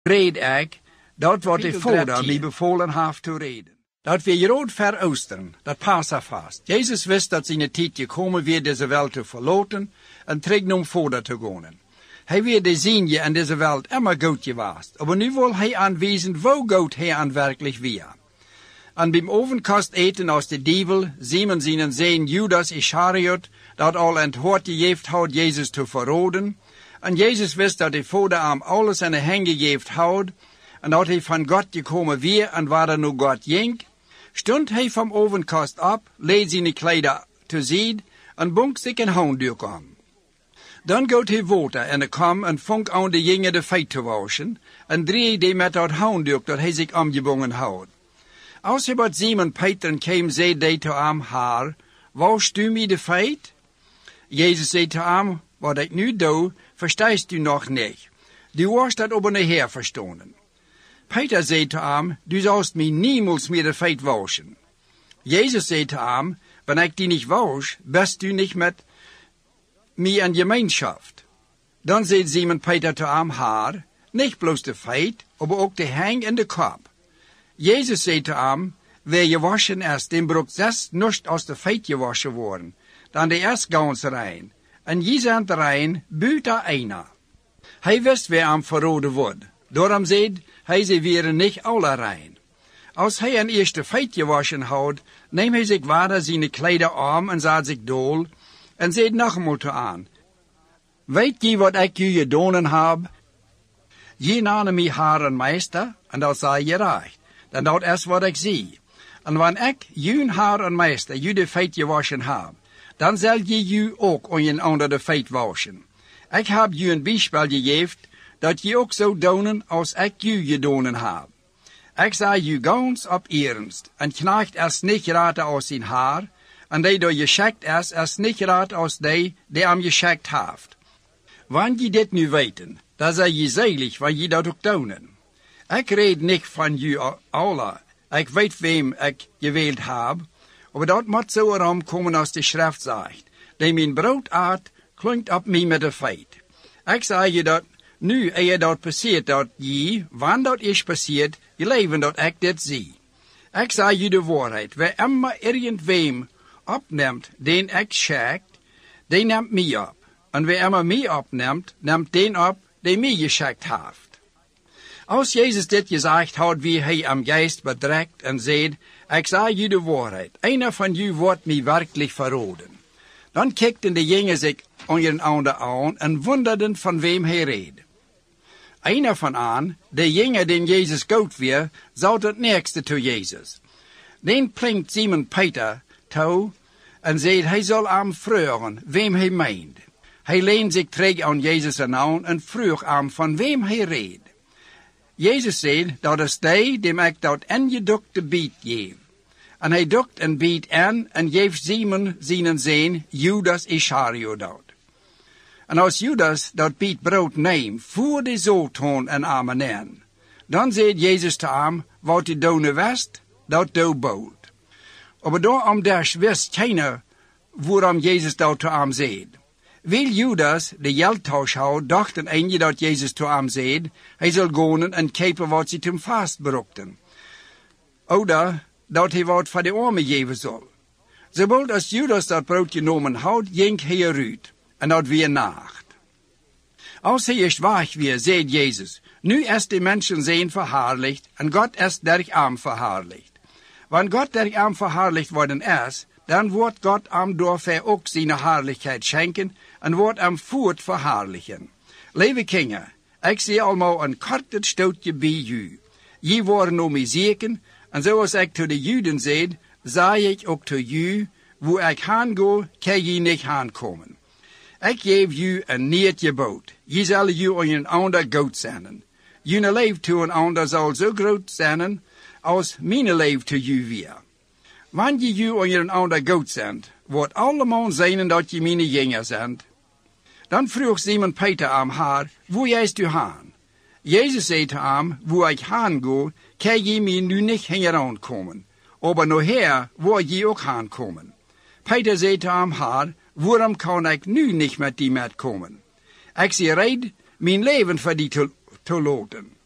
red ik, dat wat ik voordat mij bevolen heeft te reden. Dat weer rood ver Oosteren, dat Pasafast. Jezus wist dat zijn tijd gekomen weer deze wereld te verlaten en terug naar Vader te gaan. Hij weer de zienje en deze wereld immer goed geweest, maar nu wil hij aanwijzen hoe goed hij aan werkelijk weer. En beim ovenkast eten als de dievel, Simon zijn zeen Judas Ischariot, dat al het hoort gegeven had Jezus te verraden. En Jezus wist dat de Vader hem alles in de hand gegeven had, en dat hij van God gekomen weer en waar er nu God ging. Stond hij van ovenkast op, leed zijn kleider te zijde en bonk zich een handdoek aan. Dan gaat hij water en kwam en vond aan de jongen de feit te waschen, en dreef die met dat handdoek dat hij zich omgebonden had. Als hij bij Simon Peter kwam, zei hij te hem, Heer, wasch u mij de feit? Jezus zei te hem, wat ik nu doe, verstaat u nog niet. Du was dat op een Heer verstonden. Peter zei te hem, du zalst mij niemals meer de feit waschen. Jezus zei te hem, wanneer ik die niet wasch, bist u niet met mij in gemeenschap. Dan zei Simon Peter te hem, Heer, niet bloos de feit, maar ook de hang en de kop. Jezus zei te hem, wer je waschen is, den broekt zes nust als de feit gewaschen worden, dan de is gans rein. En je zijn rein, buiten einer. Hij wist wer hem verroden wordt. Daarom zei hij, ze waren niet alle rein. Als hij een eerste feit gewaschen had, neemt hij zich water zijn kleider aan en zat zich dool, en zei nog eenmaal te aan, weet je wat ik je gedaan heb? Je namen mij Heer en Meester, en dat zei je recht. Dan dat is wat ik zie. En wanneer ik, jullie Heer en Meester, jullie de feit gewaschen heb, dan zal je jullie ook aan je ander de feit waschen. Ik heb jullie een bijspel gegeven, dat je ook zo doen als ik jullie gedaan heb. Ik zei jullie gans op ernst, en knecht is niet rater als zijn Heer, en die door je schakt is niet rater als die hem geschakt heeft. Wanneer je dit nu weten, dan zijn je zelig, want je dat ook doen. Ik red niet van jullie allen. Ik weet wem ik gewild heb, maar dat moet zo erom komen als de schrift zegt. Die mijn brood eet, klinkt op mij met de feit. Ik zeg je dat nu eer dat passiert, dat je, wanneer dat is passiert, je leven dat ik dit zie. Ik zeg je de waarheid, wie immer irgendwem opneemt, den ik schakt, die neemt mij op. En wie immer mij opneemt, neemt den op, die mij geschakt heeft. Als Jezus dit gezegd had, wie hij am geest bedrekt en zei, ik zeg je de waarheid, einer van jullie wordt mij werkelijk verraden. Dan kijkten de jongen zich aan een ander aan en wonderden van wem hij reed. Einer van aan, de jongen den Jezus goud weer, zou het nächste to Jezus. Den plinkt Simon Peter toe en zei, hij zal hem vragen wem hij meent. Hij leent zich terug aan Jezus aan en vroeg hem van wem hij reed. Jezus zei, dat is die, dem ik dat ingedukte bied geef. En hij dukt en bied en geeft Simon zijn zeen, Judas Ischariot dat. En als Judas dat bied brood neemt, voor de zooltoon en amen, dan zei Jezus te hem, wat je doen wist, dat doe bood. Maar daarom wist keiner, waarom Jezus dat te hem zei. Wil Judas de geldtausch houden, dachten eentje dat Jezus te hem zei, hij zal gaan en kijken wat ze hem vastbrokten. Oder dat hij wat voor de armen geven zal. Zowel als Judas dat brood genomen had, ging hij eruit, en dat weer nacht. Als hij is weg weer, zei Jezus, nu is de mensen zijn verhaarlicht, en God is der hem verhaarlicht. Wanneer God der hem verhaarlicht worden is, dan wordt God hem doorver ook zijn herrlichheid schenken en wordt hem voort verhaarlijken. Lieve kinderen, ik zie allemaal een korte stootje bij u. Je worden om mij zeken, en zoals ik tot de Juden zei, zei ik ook tot u, waar ik heen ga, kan je niet heen komen. Ik geef u een nieuw gebod. Je zal u aan een ander goed zijn. Jullie leven to een ander zal zo groot zijn, als mijn leven to u weer. Wanneer je aan een ander goed bent, wordt allemaal zijn dat je mijn jongen bent. Dan vroeg Simon Peter aan haar, waar is u heen? Jezus zei te hem, waar ik heen ga, kan je mij nu niet heen komen. Maar nachher waar je ook heen komen. Peter zei te hem, haar, waarom kan ik nu niet met die metkomen? Ik zie red mijn leven voor die te laten.